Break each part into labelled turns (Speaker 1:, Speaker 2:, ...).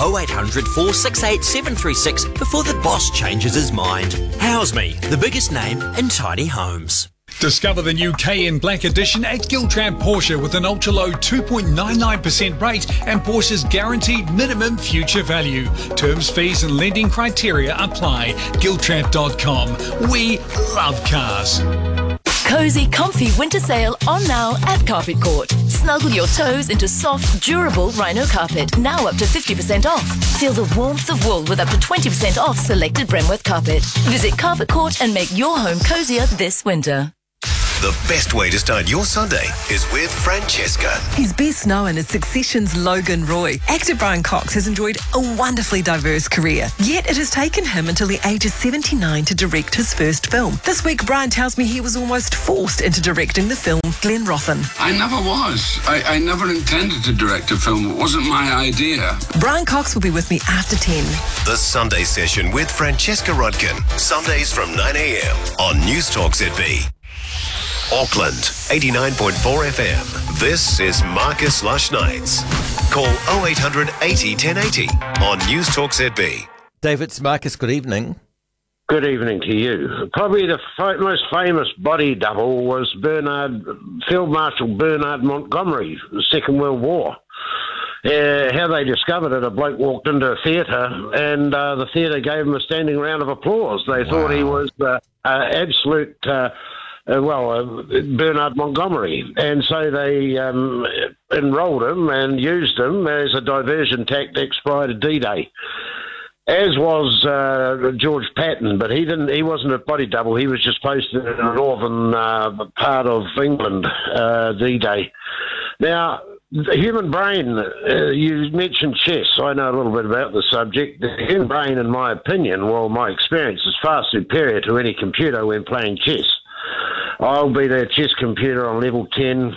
Speaker 1: 0800 468 736 before the boss changes his mind. How's Me, the biggest name in tiny homes.
Speaker 2: Discover the new Cayenne Black Edition at Giltrap Porsche with an ultra-low 2.99% rate and Porsche's guaranteed minimum future value. Terms, fees and lending criteria apply. Giltrap.com. We love cars.
Speaker 3: Cozy, comfy winter sale on now at Carpet Court. Snuggle your toes into soft, durable rhino carpet, now up to 50% off. Feel the warmth of wool with up to 20% off selected Bremworth carpet. Visit Carpet Court and make your home cozier this winter.
Speaker 4: The best way to start your Sunday is with Francesca.
Speaker 5: He's best known as Succession's Logan Roy. Actor Brian Cox has enjoyed a wonderfully diverse career, yet it has taken him until the age of 79 to direct his first film. This week, Brian tells me he was almost forced into directing the film Glenrothan.
Speaker 6: I never was. I never intended to direct a film. It wasn't my idea.
Speaker 5: Brian Cox will be with me after 10.
Speaker 4: The Sunday Session with Francesca Rodkin. Sundays from 9 a.m. on News Talk ZB. Auckland, 89.4 FM. This is Marcus Lush Nights. Call 0800 80 1080 on News Talk ZB.
Speaker 7: David Marcus, good evening.
Speaker 8: Good evening to you. Probably the most famous body double was Field Marshal Bernard Montgomery, the Second World War. How they discovered it, a bloke walked into a theatre and the theatre gave him a standing round of applause. They thought he was absolute... Bernard Montgomery. And so they enrolled him and used him as a diversion tactic prior to D-Day, as was George Patton, but he wasn't a body double. He was just posted in the northern part of England, D-Day. Now, the human brain, you mentioned chess. I know a little bit about the subject. The human brain, in my opinion, my experience, is far superior to any computer when playing chess. I'll beat a chess computer on level 10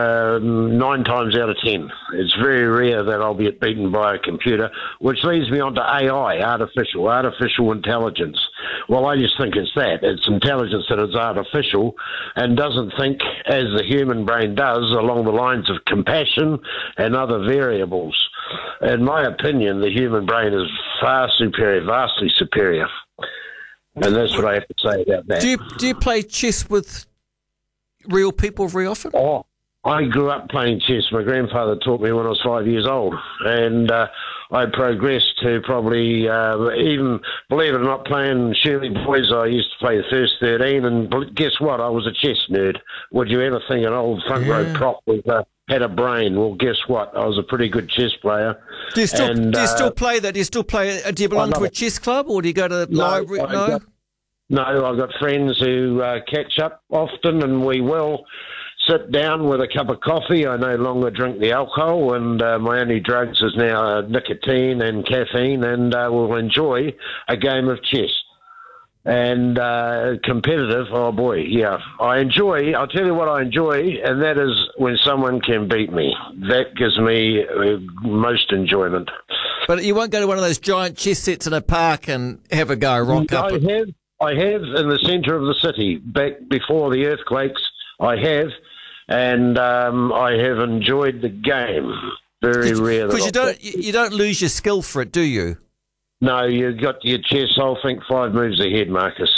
Speaker 8: 9 times out of 10. It's very rare that I'll be beaten by a computer, which leads me on to AI, artificial intelligence. Well, I just think it's that. It's intelligence that is artificial and doesn't think as the human brain does along the lines of compassion and other variables. In my opinion, the human brain is far superior, vastly superior. And that's what I have to say about that.
Speaker 7: Do you play chess with real people very often?
Speaker 8: Oh, I grew up playing chess. My grandfather taught me when I was 5 years old. And I progressed to probably even, believe it or not, playing Shirley Boys. I used to play the first 13. And guess what? I was a chess nerd. Would you ever think an old front row prop had a brain? Well, guess what? I was a pretty good chess player.
Speaker 7: Do you still play that? Do you belong to a chess club, or do you go to the library?
Speaker 8: No, I've got friends who catch up often, and we will sit down with a cup of coffee. I no longer drink the alcohol, and my only drugs is now nicotine and caffeine, and we'll enjoy a game of chess. And competitive, oh boy, yeah. I'll tell you what I enjoy, and that is when someone can beat me. That gives me most enjoyment.
Speaker 7: But you won't go to one of those giant chess sets in a park and have a go, rock up?
Speaker 8: I have in the centre of the city, back before the earthquakes, I have, and I have enjoyed the game. Very rare.
Speaker 7: Because you don't lose your skill for it, do you?
Speaker 8: No, you got your chess, I'll think 5 moves ahead, Marcus.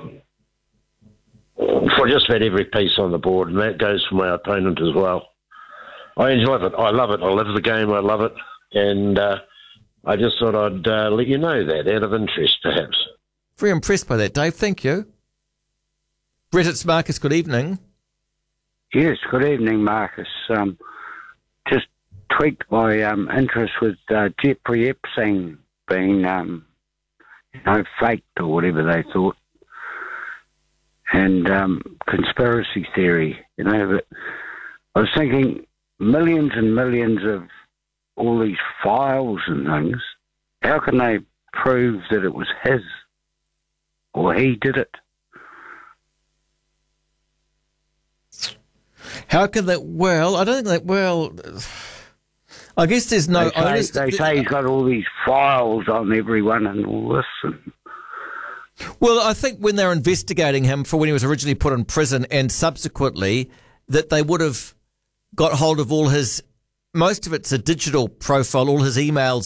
Speaker 8: For just about every piece on the board, and that goes for my opponent as well. I enjoy it. I love it. I love the game. I love it. And I just thought I'd let you know that, out of interest, perhaps.
Speaker 7: Very impressed by that, Dave. Thank you. Brett, it's Marcus. Good evening.
Speaker 9: Yes, good evening, Marcus. Just tweaked my interest with Jeffrey Epstein being, faked or whatever they thought, and conspiracy theory, but I was thinking millions and millions of all these files and things, how can they prove that it was his or he did it?
Speaker 7: How can that, I don't think that, I guess there's no onus.
Speaker 9: They say he's got all these files on everyone and all this.
Speaker 7: Well, I think when they're investigating him for when he was originally put in prison and subsequently, that they would have got hold of all his, most of it's a digital profile, all his emails